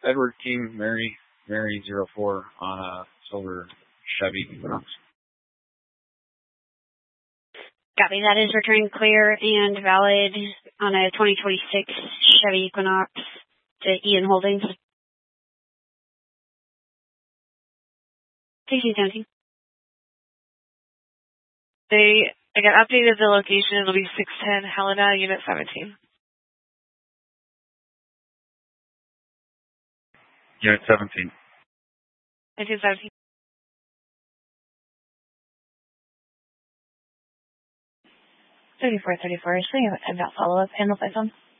Edward King, Mary 04 on a silver Chevy Equinox. Copy. That is returned clear and valid on a 2026 Chevy Equinox to Ian Holdings. 1617. I got updated the location. It'll be 610 Helena, Unit 17. Unit 17. 1917. 3434. So you have a 10 follow-up. Handle by phone.